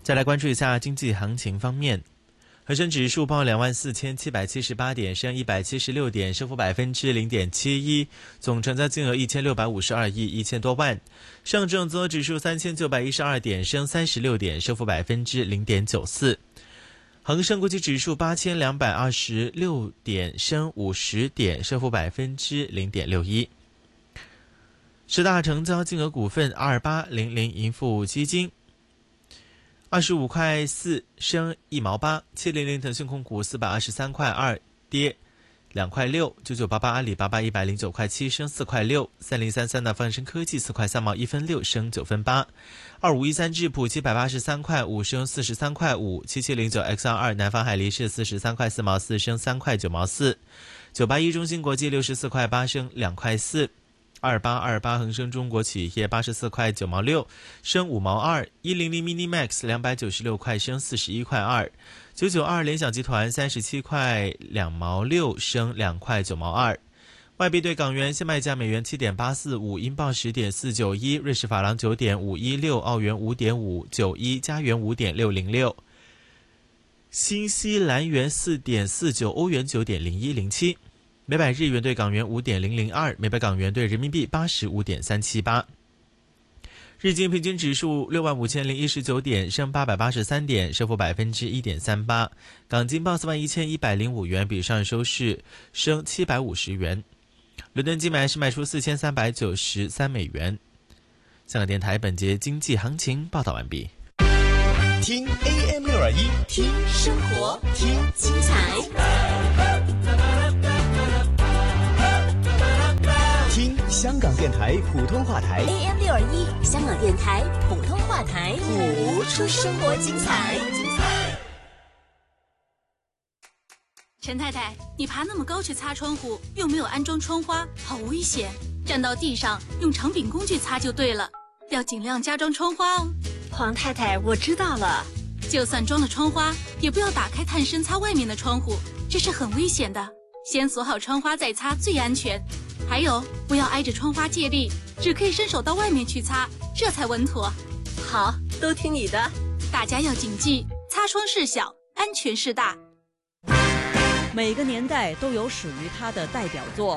再来关注一下经济行情方面，恒生指数报24,778点，升176点，升幅0.71%，总成交金额1652亿1000多万。上证综合指数3912点，升36点，升幅0.94%。恒生国际指数8226点，升50点，升幅0.61%。十大成交金额股份2800盈富基金25块4升1毛8，700腾讯控股423块2跌2块6，9988阿里巴巴109块7升4块6，3033的泛生科技4块3毛1分6升9分8，2513智普783块5升43块5，7709XR2南方海力士43块4毛4升3块9毛4，981中芯国际64块8升2块4，2828恒生中国企业84块9毛6升5毛2，100 Minimax 296块升41块2，992联想集团37块2毛6升2块9毛2。外币对港元现卖价美元7.845，英镑10.491，瑞士法郎9.516，澳元5.591，加元5.606，新西兰元4.49，欧元9.0107。每百日元对港元5.002，每百港元对人民币85.378。日经平均指数65019点，升883点，升幅1.38%。港金报41105元，比上日收市升750元。伦敦金买是卖出4393美元。香港电台本节经济行情报道完毕。 听 AM621， 听生活，听精彩。 听香港电台普通话台 AM621， 香港电台普通话台，谱出生活精彩。 陈太太，你爬那么高去擦窗户，又没有安装窗花，好危险！站到地上用长柄工具擦就对了，要尽量加装窗花哦。 黄太太，我知道了。 就算装了窗花，也不要打开探身擦外面的窗户，这是很危险的。先锁好窗花再擦最安全。还有，不要挨着窗花借力，只可以伸手到外面去擦，这才稳妥。 好，都听你的。 大家要谨记，擦窗事小，安全事大。 每个年代都有属于它的代表作。